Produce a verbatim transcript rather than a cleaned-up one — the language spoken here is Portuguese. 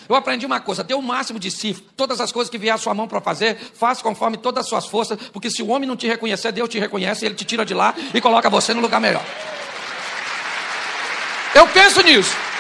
Eu aprendi uma coisa, dê o máximo de si, todas as coisas que vier à sua mão para fazer, faça conforme todas as suas forças, porque se o homem não te reconhecer, Deus te reconhece, ele te tira de lá e coloca você no lugar melhor. Eu penso nisso.